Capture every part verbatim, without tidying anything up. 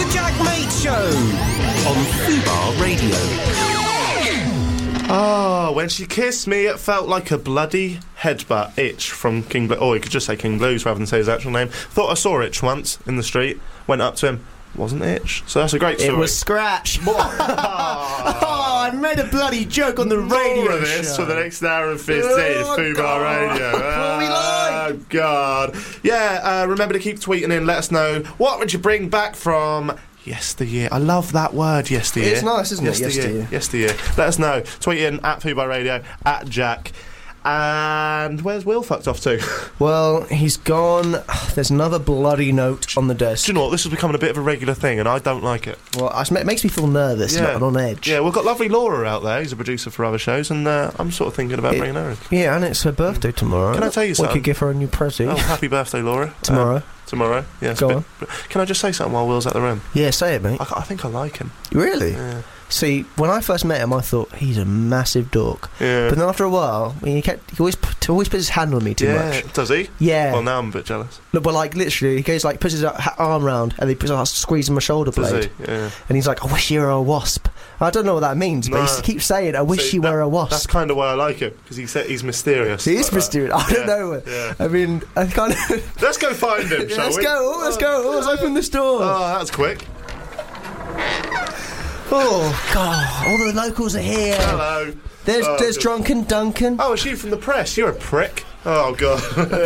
The Jack Mate Show on Fubar Radio. Oh, when she kissed me, it felt like a bloody headbutt. Itch from King Blues. Or you could just say King Blues rather than say his actual name. Thought I saw Itch once in the street. Went up to him. Wasn't Itch. So that's a great story. It was Scratch. Oh, I made a bloody joke on the radio More of this show. for the next hour and fifteen. Oh, Fubar God. Radio. What we like. Oh, God. Yeah, uh, remember to keep tweeting in. Let us know. What would you bring back from yesteryear? I love that word, yesteryear. It's nice, isn't it? Yesteryear. Yesteryear. Let us know. Tweet in at Fubar Radio, at Jack. And where's Will fucked off to? Well, he's gone. There's another bloody note on the desk. Do you know what? This is becoming a bit of a regular thing, and I don't like it. Well, it makes me feel nervous Yeah. and on edge. Yeah, we've got lovely Laura out there. He's a producer for other shows, and uh, I'm sort of thinking about It- bringing her in. Yeah, and it's her birthday tomorrow. Can I tell you We something? could give her a new present. Oh, happy birthday, Laura. Tomorrow. Uh, tomorrow, yes. Go but- on. but can I just say something while Will's at the room? Yeah, say it, mate. I, I think I like him. Really? Yeah. See, when I first met him, I thought he's a massive dork. Yeah. But then after a while, he, kept, he always he always puts his hand on me too yeah. much. Does he? Yeah. Well, now I'm a bit jealous. Look, but like literally, he goes like puts his uh, ha- arm round and he puts like, squeezing my shoulder Does blade, he? Yeah. and he's like, "I wish you were a wasp." I don't know what that means, but No. he keeps saying, "I wish See, you were that- a wasp." That's kind of why I like him, because he said he's mysterious. He is like that. mysterious. I don't Yeah, know. yeah. I mean, I kind of. Let's go find him, shall let's we? go. Oh, let's go. Oh, let's open this door. Oh, that was quick. Oh God! All the locals are here. Hello. There's Oh, there's good. Drunken Duncan. Oh, is she from the press? You're a prick. Oh, God.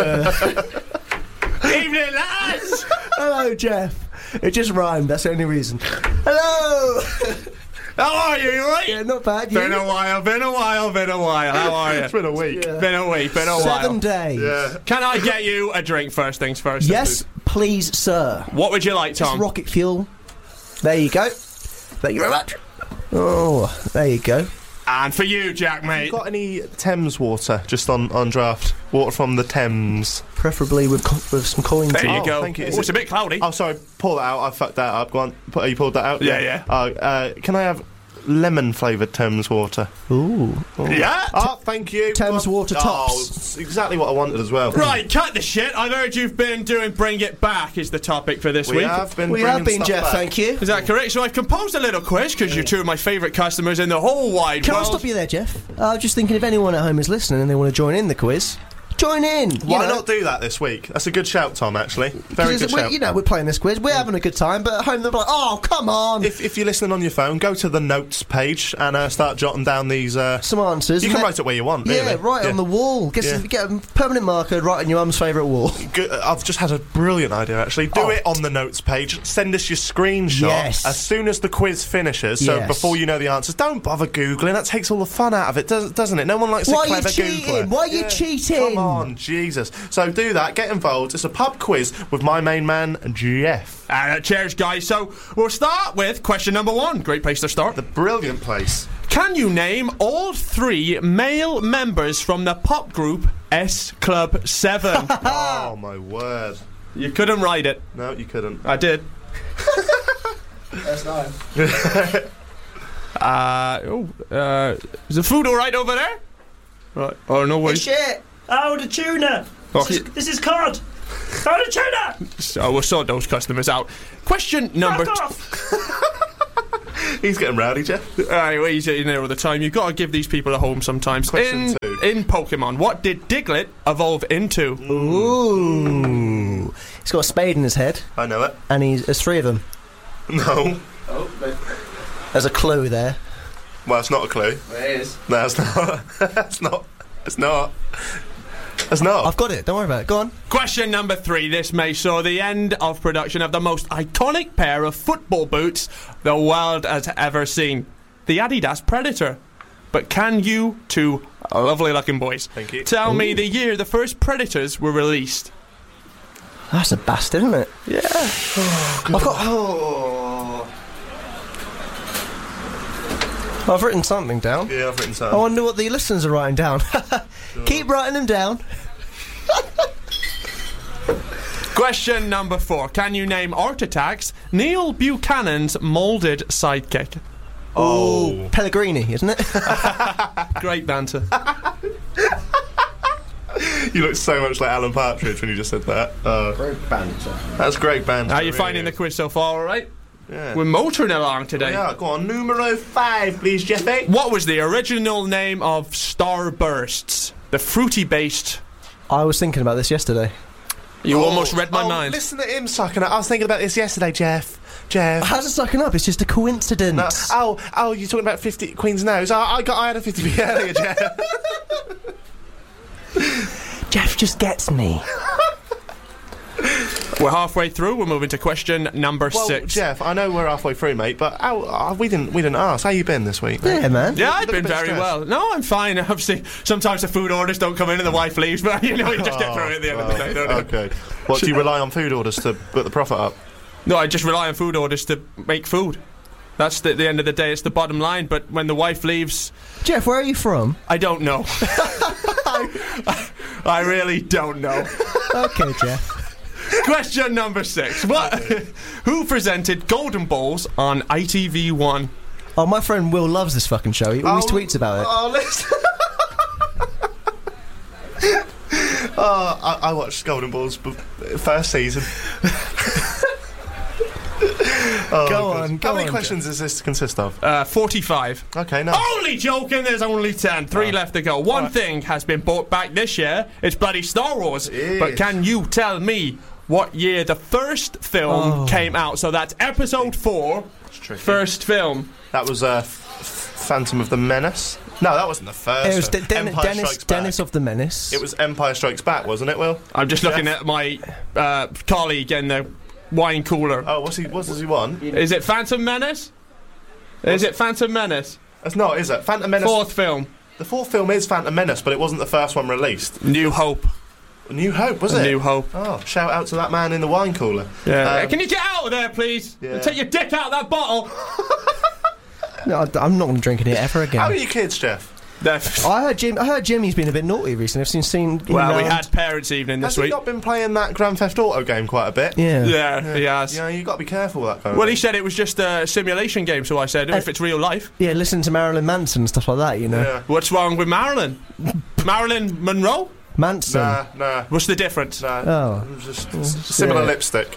Evening, lads! Hello, Jeff. It just rhymed. That's the only reason. Hello. How are you? You alright? Yeah, not bad. You? Been a while, been a while, been a while. How are you? It's been a week. Yeah. Been a week, been a Seven while. days. Yeah. Can I get you a drink first things first? Yes, please, sir. What would you like, It's Tom? rocket fuel. There you go. Thank you very much. Oh, there you go. And for you, Jack, mate. Got any Thames water just on, on draft? Water from the Thames. Preferably with co- with some coins. There in you it. Oh, go. thank you. Is Oh, it's it- a bit cloudy. Oh, sorry. Pull that out. I fucked that up. Go on. Pu- You pulled that out? Yeah, yeah. Oh, uh, can I have lemon flavoured Thames water? Ooh. Yeah? Oh, thank you. Thames Go on. water Oh, tops. it's exactly what I wanted as well. Right, cut the shit. I've heard you've been doing Bring It Back is the topic for this We week. have been We bringing have been, stuff Jeff. back. Thank you. Is that correct? So I've composed a little quiz because you're two of my favourite customers in the whole wide Can world. I stop you there, Jeff? Uh, I was just thinking if anyone at home is listening and they want to join in the quiz, join in. You Why know. not do that this week? That's a good shout, Tom, actually. Very Because good we- shout. You know, we're playing this quiz. We're having a good time, but at home they're like, "Oh, come on!" If, if you're listening on your phone, go to the notes page and uh, start jotting down these. Uh, Some answers. you and can let- write it where you want. Yeah, really. right on the wall. Get, Yeah. some, get a permanent marker right on your mum's favourite wall. Good, uh, I've just had a brilliant idea, actually. Do Oh. it on the notes page. Send us your screenshot Yes. as soon as the quiz finishes. So Yes. before you know the answers, don't bother googling. That takes all the fun out of it, does, doesn't it? No one likes Why a are you clever cheating? Googler. Why are you Yeah. cheating? Come on, Jesus. So do that. Get involved. It's a pub quiz with my main man, Jeff. Uh, cheers, guys. So we'll start with question number one. Great place to start. The brilliant place. Can you name all three male members from the pop group S Club seven? Oh, my word. You couldn't write it. No, you couldn't. I did. That's nice. Uh, oh, uh, is the food all right over there? Right. Oh, no worries. Shit. Oh, the tuna! Oh, This is, this is cod! Oh, the tuna! so we'll sort those customers out. Question number Fuck two. off! He's getting rowdy, Jeff. Alright, well, he's in there all the time. You've got to give these people a home sometimes. Question in, two. in Pokemon, what did Diglett evolve into? Ooh. He's got a spade in his head, I know it. and he's, there's three of them. No. There's a clue there. Well, it's not a clue. It is. No, it's not. It's not. It's not. It's not. I've got it. Don't worry about it. Go on. Question number three. This may saw the end of production of the most iconic pair of football boots the world has ever seen. The Adidas Predator. But can you two lovely looking boys Thank you. tell me the year the first Predators were released? That's a bastard, isn't it? Yeah. I've got. Oh. I've written something down. Yeah, I've written I something. wonder what the listeners are writing down. Keep writing them down. Question number four. Can you name Art Attack's Neil Buchanan's moulded sidekick? Oh. Pellegrini, isn't it? Great banter. You look so much like Alan Partridge when you just said that. Uh, Great banter. that's great banter. How are you really finding the is. quiz so far, alright? Yeah. We're motoring along today. Yeah, go on. Numero five, please, Jeffy. What was the original name of Starbursts? The fruity-based... I was thinking about this yesterday. You Oh, almost read my oh, mind. Listen to him sucking up. I was thinking about this yesterday, Jeff. Jeff. How's it sucking up? It's just a coincidence. No. Oh, oh, you're talking about fifty Queen's Nose. Oh, I got, I had a fifty p earlier, Jeff. Jeff just gets me. We're halfway through. We're moving to question number Well, six. Jeff, I know we're halfway through, mate, but how, uh, we didn't we didn't ask. How you been this week, mate? Yeah, man. Yeah, I've Look a been bit very stressed. well. No, I'm fine. Obviously, sometimes the food orders don't come in and the wife leaves, but you know, you just get through it at the end of the day, don't you? Okay. What, do you rely on food orders to put the profit up? No, I just rely on food orders to make food. That's the, the end of the day. It's the bottom line. But when the wife leaves, Jeff, where are you from? I don't know. I, I really don't know. Okay, Jeff. Question number six. What? Who presented Golden Balls on I T V one? Oh, my friend Will loves this fucking show. He always Oh, tweets about it. Oh, listen. oh, I, I watched Golden Balls b- first season. Oh, Go God. on, go How many on, questions does this consist of? Uh, forty-five. Okay, no. Only joking, there's only ten. Three Oh. left to go. One Right. thing has been brought back this year. It's bloody Star Wars. Yes. But can you tell me what year the first film Oh. came out? So that's episode four, It's tricky. first film. That was uh, F- F- Phantom of the Menace. No, that wasn't the first. It was one. De- Den- Empire Dennis, Strikes Back. Dennis of the Menace. It was Empire Strikes Back, wasn't it, Will? I'm just looking at my uh, colleague in the wine cooler. Oh, what's he? What does he want? Is it Phantom Menace? Is it Phantom Menace? That's not, is it? Phantom Menace. Fourth film. The fourth film is Phantom Menace, but it wasn't the first one released. New Hope. New Hope, was A it? New Hope. Oh, shout out to that man in the wine cooler. Yeah. Um, Can you get out of there, please? Yeah. Take your dick out of that bottle. No, I- I'm not going to drink in here ever How are again. your kids, Jeff? Def- I heard Jim. I heard Jimmy's been a bit naughty recently. I've seen seen. him well, we round- had parents' evening Has this he week. not been playing that Grand Theft Auto game quite a bit? Yeah. Yeah, he has. You know, you've got to be careful with that kind of Well, he thing. said it was just a simulation game, so I said, if it's real life. Yeah, listen to Marilyn Manson and stuff like that. You know, Yeah. What's wrong with Marilyn? Marilyn Monroe? Manson. Nah, nah, What's the difference? nah. Oh. It was just s- similar yeah. lipstick.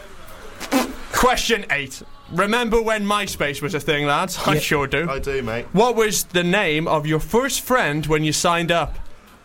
Question eight. Remember when MySpace was a thing, lads? I Yeah. sure do. I do, mate. What was the name of your first friend when you signed up?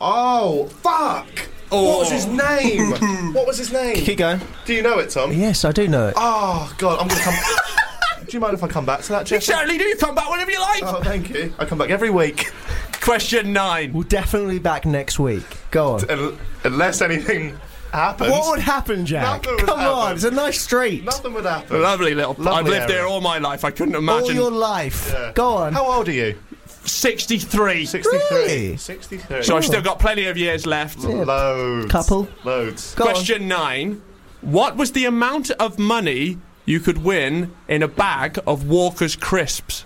Oh, fuck! Oh. What was his name? What was his name? Keep going. Do you know it, Tom? Yes, I do know it. Oh, God, I'm going to come... Do you mind if I come back to that, You Jeff? certainly do. You come back whenever you like. Oh, thank you. I come back every week. Question nine. We'll definitely be back next week. Go on. Un- Unless anything happens. What would happen, Jack? Nothing would Come on, happen. it's a nice street. Nothing would happen. Lovely little. Lovely I've lived area. there all my life. I couldn't All imagine. your life. Yeah. Go on. How old are you? sixty-three. sixty-three. Really? sixty-three. So I've still got plenty of years left. Loads. Couple. Loads. Go on. Question nine. What was the amount of money you could win in a bag of Walker's crisps?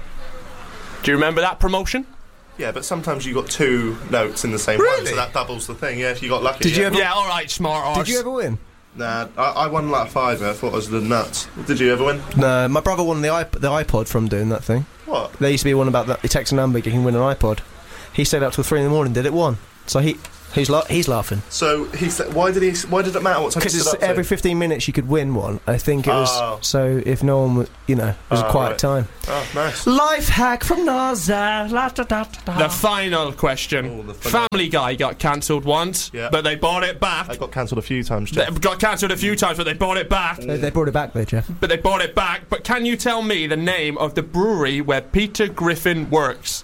Do you remember that promotion? Yeah, but sometimes you got two notes in the same one, so that doubles the thing. Yeah, if you got lucky. Did you yeah. ever- Yeah, all right, smart arse. Did you ever win? Nah, I, I won like a fiver. I thought I was the nuts. Did you ever win? No, my brother won the iP- the iPod from doing that thing. What? There used to be one about that. You text a number, you can win an iPod. He stayed up till three in the morning, did it one. So he, he's la- he's laughing So he said, why did he? Why did it matter what time? because he it's stood up to? every fifteen minutes you could win one. I think it was Oh. so if no one, was, you know, it was a Oh, quiet right. time. Oh, nice. Life hack from NASA. La, da, da, da, da. The final question. Oh, the final- Family Guy got cancelled once, Yeah. but they bought it back. I got cancelled a few times. They Jeff. got cancelled a few times, but they bought it back. They, they brought it back there, Jeff. But they bought it back. But can you tell me the name of the brewery where Peter Griffin works?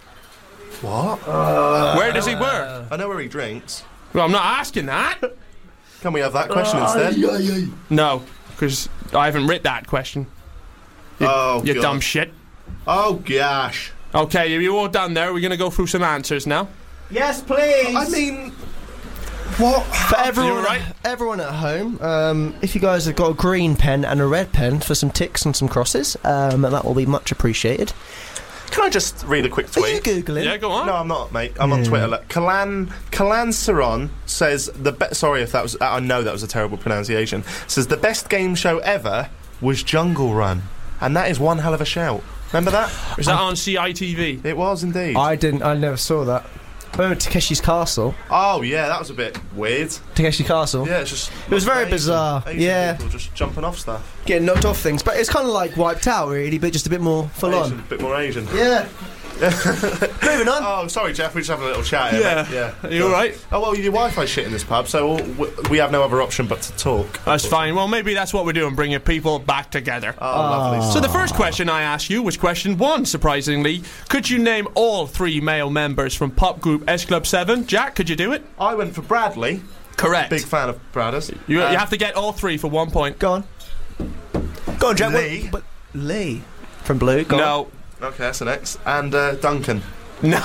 What? Where does he work? I know where he drinks. Well, I'm not asking that. Can we have that question instead? No, because I haven't writ that question. You, Oh, you God. dumb shit. Oh gosh. Okay, you you all done there? We're going to go through some answers now. Yes, please. I mean, what? For everyone, You all right? everyone at home, um, if you guys have got a green pen and a red pen for some ticks and some crosses, um, that will be much appreciated. Can I just read a quick Are you tweet? googling? Yeah, go on. No, I'm not, mate. I'm on Yeah. Twitter. Look, Kalan Kalan Saron says the be- sorry if that was I know that was a terrible pronunciation. Says the best game show ever was Jungle Run, and that is one hell of a shout. Remember that? Is that on C I T V? It was indeed. I didn't. I never saw that. Remember Takeshi's Castle? Oh yeah, that was a bit weird. Takeshi Castle? Yeah, it's just. It was very Asian- bizarre, Asian yeah. People just jumping off stuff. Getting knocked off things, but it's kind of like Wiped Out, really, but just a bit more full Asian, on. a bit more Asian. Yeah. Moving on. Oh, sorry, Jeff. We're just having a little chat here. Yeah. mate. Yeah. Are you all right? Oh well, your Wi-Fi shit in this pub, so we- we have no other option but to talk. That's fine. Well, maybe that's what we're doing, bringing people back together. Oh, lovely. So the first question I asked you was question one, surprisingly. Could you name all three male members from pop group S Club seven? Jack, could you do it? I went for Bradley. Correct. Big fan of Bradders. You, Uh, you have to get all three for one point. Go on. Go on, Jack. what- Lee. But Lee. From Blue, go on. No. Okay, that's the next. And uh, Duncan. No.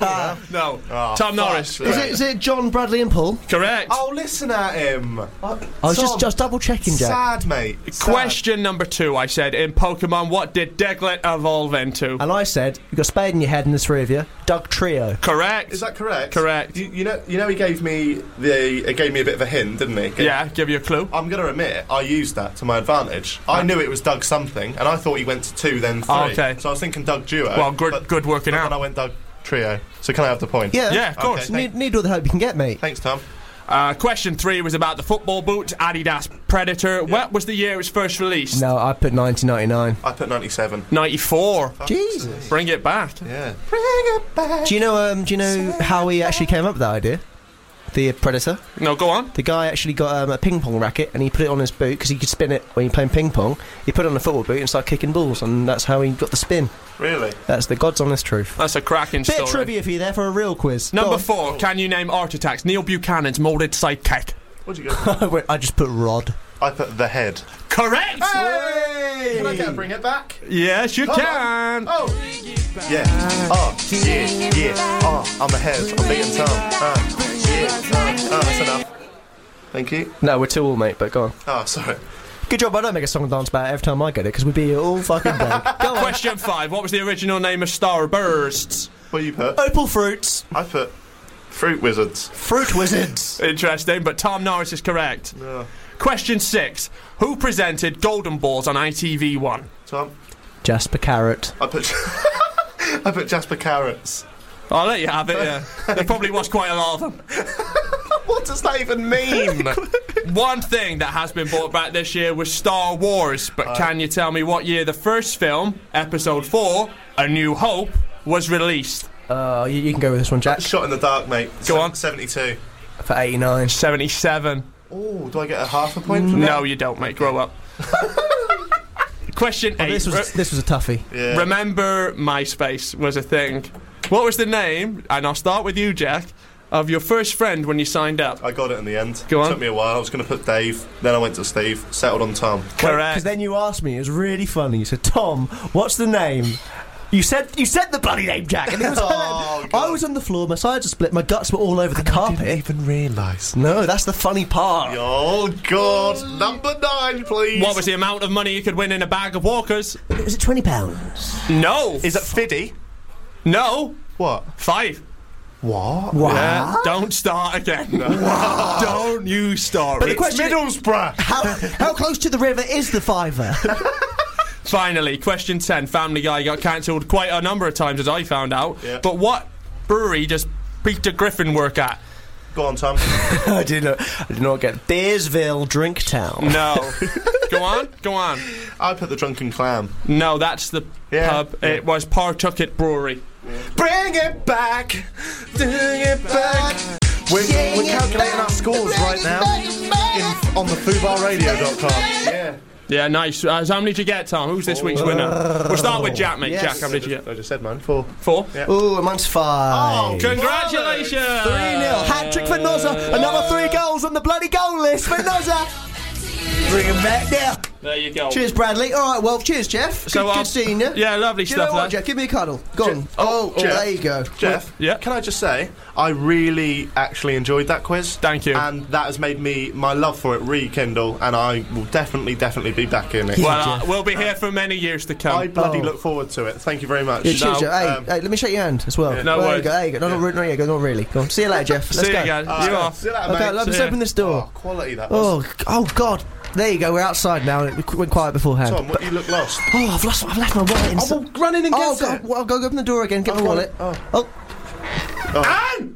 no. Oh, Tom fuck. Norris. Is it, is it John, Bradley and Paul? Correct. Oh, listen at him. I was just, Tom, just double checking, Jack. Sad, mate. Sad. Question number two, I said, in Pokemon, what did Diglett evolve into? And I said, you've got Spade in your head and there's three of you. Doug Trio. Correct. Is that correct? Correct. You, you know, you know, he gave me the. He gave me a bit of a hint, didn't he? Gave- Yeah, give you a clue. I'm going to admit, I used that to my advantage. I knew it was Doug something, and I thought he went to two, then three. Oh, okay. So I was thinking Doug Duo. Well, good, but, good working but out. then I went Doug Trio. So can I have the point? Yeah. Yeah, of course. Okay. Need, need all the help you can get, mate. Thanks, Tom. Uh, question three was about the football boot, Adidas Predator. What was the year it was first released? No, I put nineteen ninety-nine. I put ninety-seven. ninety-four. Jesus. Bring it back. Yeah. Do you know? Um, do you know how he actually came up with that idea? The Predator. No, go on. The guy actually got um, a ping pong racket and he put it on his boot because he could spin it when you're playing ping pong. He put it on a football boot and started kicking balls, and that's how he got the spin. Really? That's the God's honest truth. That's a cracking Bit story. of trivia for you there for a real quiz. Number Go on. four, can you name Art Attack's Neil Buchanan's moulded sidekick? What'd you go? Wait, I just put Rod. I put the head. Correct! Hey! Can I get a bring it back? Yes, you Come can! Oh. Yeah. Oh. Yeah. Yeah. Oh. I'm ahead. I'm beating Tom. Oh. Yeah. Oh. Oh. That's enough. Thank you. No, we're too all, mate, but go on. Oh, sorry. Good job I don't make a song and dance about it every time I get it, because we'd be here all fucking day. Go on. Question five, what was the original name of Starbursts? What you put? Opal Fruits. I put Fruit Wizards. Fruit Wizards. Interesting, but Tom Norris is correct. No. Question six, who presented Golden Balls on I T V one? Tom. Jasper Carrot. I put. I put Jasper Carrots. I'll let you have it, yeah. There probably was quite a lot of them. What does that even mean? One thing that has been brought back this year was Star Wars, but can you tell me what year the first film, Episode four, A New Hope, was released? Uh, you, you can go with this one, Jack. Shot in the dark, mate. Go Se- on. seventy-two. For eighty-nine. seventy-seven. Oh, do I get a half a point for that? No, you don't, mate. Grow up. Question Oh, eight. this was Re- this was a toughie. Yeah. Remember MySpace was a thing. What was the name, and I'll start with you, Jack, of your first friend when you signed up? I got it in the end. Go It on. took me a while. I was going to put Dave, then I went to Steve, settled on Tom. Correct. Because then you asked me, it was really funny. You said, Tom, what's the name? You said you said the bloody name, Jack, and it was Oh, I was on the floor, my sides were split, my guts were all over the carpet. even realise. No, that's the funny part. Oh, God. Number nine, please. What was the amount of money you could win in a bag of Walkers? Was it twenty pounds? No. Is it Fiddy? No. What? Five. What? Wow. Yeah, don't start again. Don't you start. But the Rick. question is, Middlesbrough. how, how close to the river is the fiver? Finally, question ten. Family Guy got cancelled quite a number of times, as I found out. Yeah. But what brewery does Peter Griffin work at? Go on, Tom. I did not. I did not get Beersville Drink Town. No. Go on. Go on. I put the Drunken Clam. No, that's the Yeah, pub. yeah. It was Pawtucket Brewery. Bring it back. Bring it back. We're, we're calculating our scores right now in, on the fubar radio dot com. Yeah. Yeah, nice. Uh, so how many did you get, Tom? Who's this week's winner? We'll start with Jack, mate. Yes. Jack, how many did you get? I just said mine. Four. Four. Yeah. Ooh, mine's five. Oh, Congratulations! three nil. Hat trick for Nozza. Another three goals on the bloody goal list for Nozza. Bring him back now. There you go. Cheers, Bradley. All right, well, cheers, Jeff. Good, So, uh, good seeing you. Yeah, lovely Do you stuff, know what, lad. Jeff? Give me a cuddle. Go on. Jeff- Oh, Jeff. there you go. Jeff, Yeah. can I just say, I really actually enjoyed that quiz. Thank you. And that has made me, my love for it rekindle, and I will definitely, definitely be back in it. Yeah. Well, uh, Jeff. we'll be here for many years to I come. bloody Oh. look forward to it. Thank you very much. Yeah, cheers, No, Jeff. Hey, um, hey, let me shake your hand as well. Yeah. No there worries. you go. There you go. No, no, re- no, yeah, go, not really. Go on. See you later, Jeff. Let's See go. you again. Uh, You off. See you later, Okay, mate. let's See ya. open this door. Oh, quality that was. Oh, oh God. There you go. We're outside now. It qu- went quiet beforehand. Tom, what, you look lost. Oh, I've lost. I've left my wallet Oh, inside. well, run in and Oh, get go, it. well, go open the door again. Get Oh, my wallet. oh. Oh, Oh.